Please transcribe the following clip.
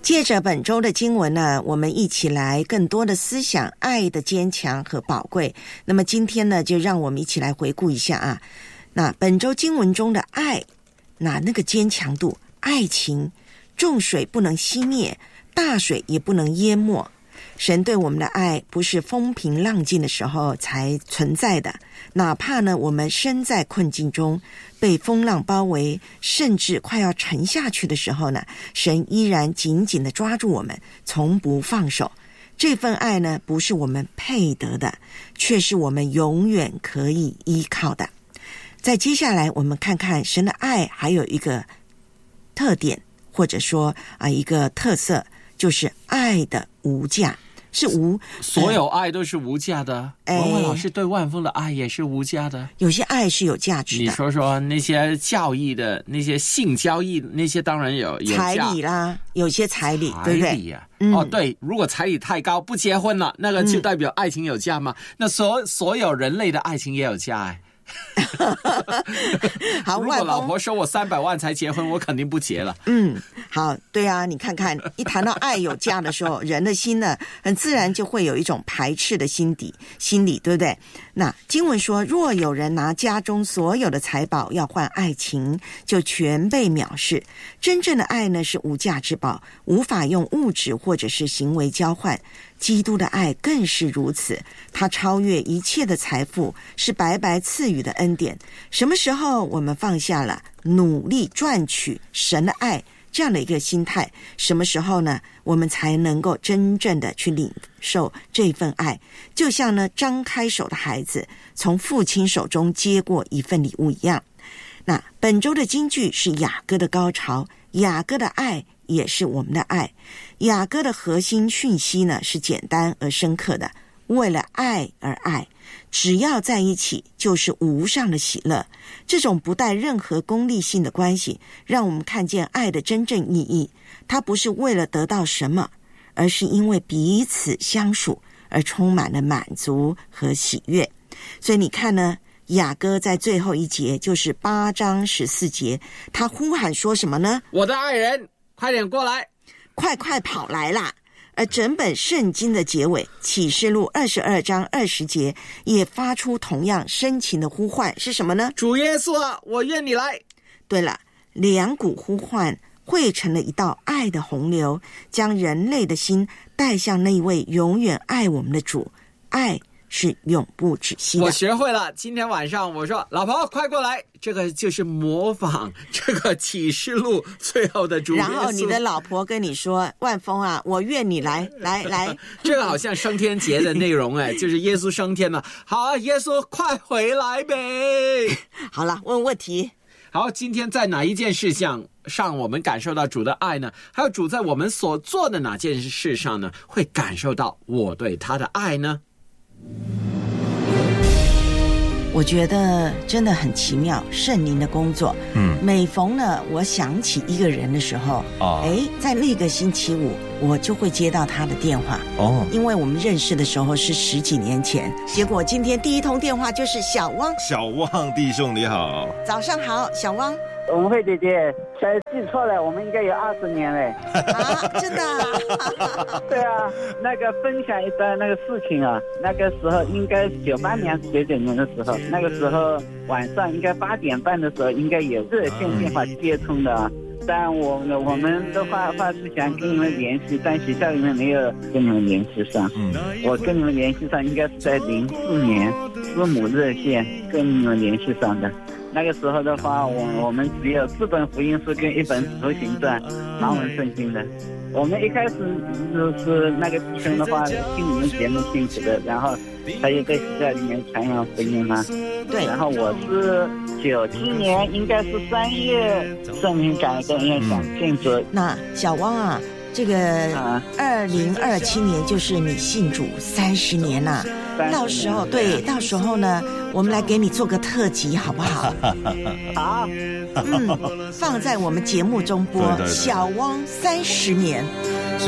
借着本周的经文呢，我们一起来更多的思想爱的坚强和宝贵。那么今天呢，就让我们一起来回顾一下啊。那本周经文中的爱，那个坚强度，爱情，重水不能熄灭，大水也不能淹没。神对我们的爱不是风平浪静的时候才存在的，哪怕呢我们身在困境中，被风浪包围，甚至快要沉下去的时候呢，神依然紧紧地抓住我们，从不放手。这份爱呢，不是我们配得的，却是我们永远可以依靠的。在接下来我们看看神的爱还有一个特点，或者说一个特色，就是爱的无价。是所有爱都是无价的。文文老师对万峰的爱也是无价的。 有些爱是有价值的。 你说说那些教义的，那些性交易，那些当然有彩礼啦，有些彩礼，对不对？ 彩礼啊，对，如果彩礼太高不结婚了，那个就代表爱情有价吗？那所有人类的爱情也有价哎。 好， 如果老婆说我300万才结婚，我肯定不结了。 好，对啊，你看看，一谈到爱有价的时候，人的心呢，很自然就会有一种排斥的心理，对不对？那经文说，若有人拿家中所有的财宝要换爱情，就全被藐视。真正的爱呢，是无价之宝，无法用物质或者是行为交换。基督的爱更是如此，他超越一切的财富，是白白赐予的恩典。什么时候我们放下了努力赚取神的爱这样的一个心态，什么时候呢，我们才能够真正的去领受这份爱，就像呢张开手的孩子从父亲手中接过一份礼物一样。那本周的金句是雅歌的高潮，雅歌的爱也是我们的爱。雅歌的核心讯息呢，是简单而深刻的，为了爱而爱，只要在一起就是无上的喜乐。这种不带任何功利性的关系，让我们看见爱的真正意义。它不是为了得到什么，而是因为彼此相属而充满了满足和喜悦。所以你看呢，雅歌在最后一节，就是8章14节，他呼喊说什么呢？ 我的爱人，快点过来， 快快跑来啦！而整本圣经的结尾，启示录22章20节也发出同样深情的呼唤，是什么呢？ 主耶稣啊，我愿你来。 对了，两股呼唤汇成了一道爱的洪流，将人类的心带向那位永远爱我们的主。爱是永不止息的。 我学会了，今天晚上我说老婆快过来，这个就是模仿这个启示录最后的主耶稣。 然后你的老婆跟你说，万峰啊，我愿你来这个好像升天节的内容哎，就是耶稣升天了。好，耶稣快回来呗。 好了，问问题。 好，今天在哪一件事上我们感受到主的爱呢？还有主在我们所做的哪件事上呢，会感受到我对他的爱呢？ 我觉得真的很奇妙，圣灵的工作。每逢呢我想起一个人的时候，在那个星期五我就会接到他的电话。因为我们认识的时候是10几年前，结果今天第一通电话就是小汪弟兄你好。 早上好，小汪。 文慧姐姐，记错了，我们应该有20年嘞。 真的啊？ 对啊，那个分享一段那个事情啊，那个时候应该是98年99年的时候，那个时候晚上应该8点半的时候应该有热线电话接通的啊。但我们的话是想跟你们联系，但学校里面没有跟你们联系上。我跟你们联系上应该是在04年师母热线跟你们联系上的。那个时候的话，我们只有4本福音书跟1本使徒行传盲文圣经的。我们一开始是那个弟兄的话听你们节目兴起的，然后他也在学校里面传扬福音嘛。 对。 然后我是97年应该是3月圣灵感动院长信主。 那小汪啊，这个2027年就是你信主30年啦。到时候呢，我们来给你做个特辑好不好？ 好。 放在我们节目中播小汪30年。